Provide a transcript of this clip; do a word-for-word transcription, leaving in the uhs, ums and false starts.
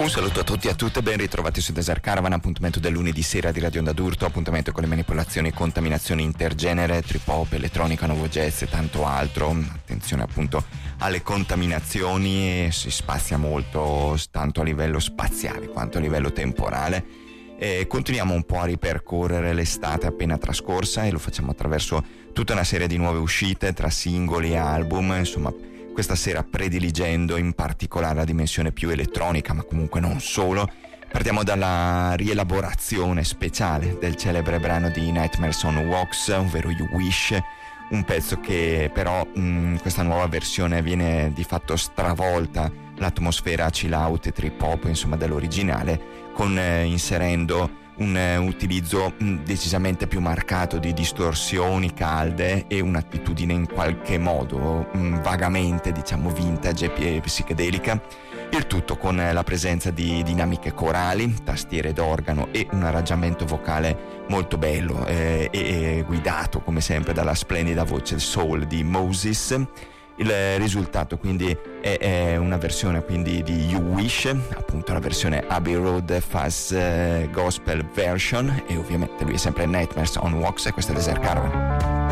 Un saluto a tutti e a tutte, ben ritrovati su Desert Caravan, appuntamento del lunedì sera di Radio Onda d'Urto, appuntamento con le manipolazioni e contaminazioni intergenere, trip hop, elettronica, nuovo jazz e tanto altro. Attenzione appunto alle contaminazioni, si spazia molto tanto a livello spaziale quanto a livello temporale. E continuiamo un po' a ripercorrere l'estate appena trascorsa e lo facciamo attraverso tutta una serie di nuove uscite tra singoli e album, insomma. Questa sera prediligendo in particolare la dimensione più elettronica, ma comunque non solo. Partiamo dalla rielaborazione speciale del celebre brano di Nightmares on Wax, ovvero You Wish, un pezzo che però in questa nuova versione viene di fatto stravolta l'atmosfera chill out e trip hop, insomma, dell'originale, con eh, inserendo un uh, utilizzo mh, decisamente più marcato di distorsioni calde e un'attitudine in qualche modo mh, vagamente, diciamo, vintage e psichedelica, il tutto con uh, la presenza di dinamiche corali, tastiere d'organo e un arrangiamento vocale molto bello eh, e, e guidato come sempre dalla splendida voce soul di Moses. Il risultato quindi è, è una versione quindi di You Wish, appunto la versione Abbey Road Fuzz uh, Gospel Version, e ovviamente lui è sempre Nightmares on Wax e questo è Desert Caravan.